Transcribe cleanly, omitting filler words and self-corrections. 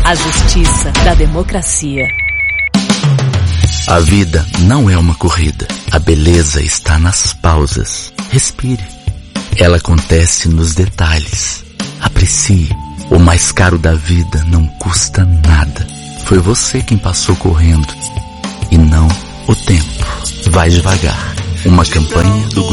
A justiça da democracia. A vida não é uma corrida. A beleza está nas pausas. Respire. Ela acontece nos detalhes. Aprecie. O mais caro da vida não custa nada. Foi você quem passou correndo e não o tempo. Vai devagar. Uma campanha do